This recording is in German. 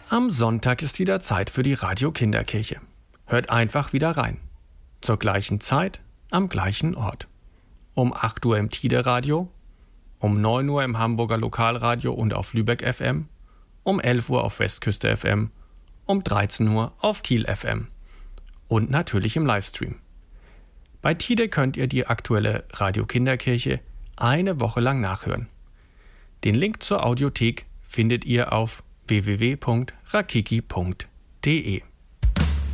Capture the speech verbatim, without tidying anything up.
Am Sonntag ist wieder Zeit für die Radio Kinderkirche. Hört einfach wieder rein. Zur gleichen Zeit, am gleichen Ort. Um acht Uhr im Tide Radio, um neun Uhr im Hamburger Lokalradio und auf Lübeck F M, um elf Uhr auf Westküste F M, um dreizehn Uhr auf Kiel F M und natürlich im Livestream. Bei Tide könnt ihr die aktuelle Radio Kinderkirche eine Woche lang nachhören. Den Link zur Audiothek findet ihr auf w w w punkt rakiki punkt d e.